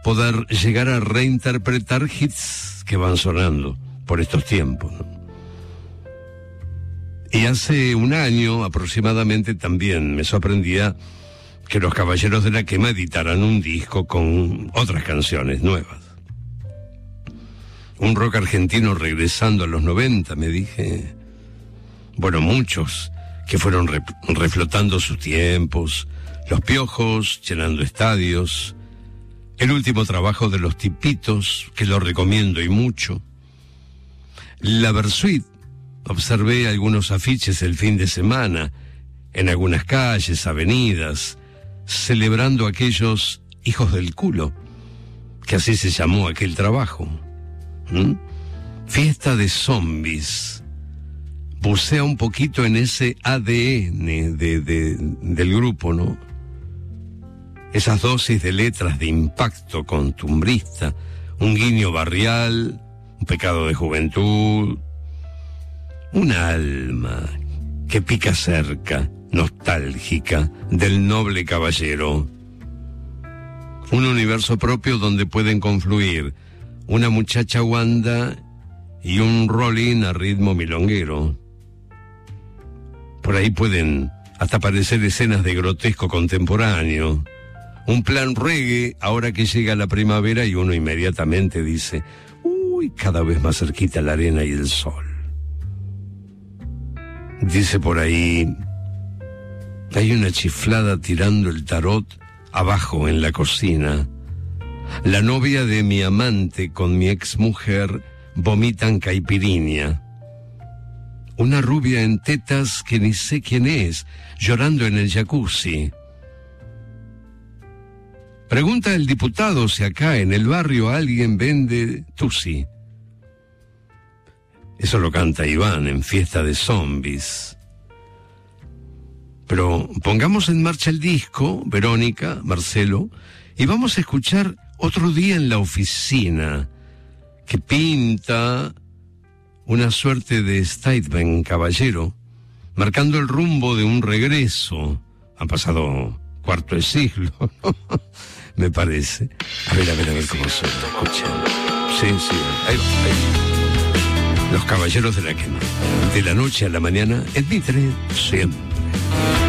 poder llegar a reinterpretar hits que van sonando por estos tiempos, ¿no? Y hace un año aproximadamente también me sorprendía que los Caballeros de la Quema editaran un disco con otras canciones nuevas. Un rock argentino regresando a los 90, me dije. Bueno, muchos que fueron reflotando sus tiempos, Los Piojos, llenando estadios, el último trabajo de Los Tipitos, que lo recomiendo y mucho. La Versuit, observé algunos afiches el fin de semana, en algunas calles, avenidas, celebrando aquellos hijos del culo, que así se llamó aquel trabajo. Fiesta de zombies. Bucea un poquito en ese ADN del grupo, ¿no? Esas dosis de letras de impacto costumbrista, un guiño barrial, un pecado de juventud, una alma que pica cerca, nostálgica, del noble caballero. Un universo propio donde pueden confluir una muchacha Wanda y un rolling a ritmo milonguero. Por ahí pueden hasta aparecer escenas de grotesco contemporáneo. Un plan reggae ahora que llega la primavera y uno inmediatamente dice, uy, cada vez más cerquita la arena y el sol. Dice por ahí, hay una chiflada tirando el tarot abajo en la cocina. La novia de mi amante con mi exmujer vomitan caipirinha. Una rubia en tetas que ni sé quién es, llorando en el jacuzzi. Pregunta el diputado si acá en el barrio alguien vende tusi. Eso lo canta Iván en Fiesta de Zombies. Pero pongamos en marcha el disco, Verónica, Marcelo, y vamos a escuchar Otro día en la oficina, que pinta una suerte de statement caballero, marcando el rumbo de un regreso. Han pasado cuarto de siglo, ¿no? Me parece. A ver cómo suena. Escuchen. Sí, ahí va. Los Caballeros de la Quema. De la noche a la mañana, en mi tren, siempre.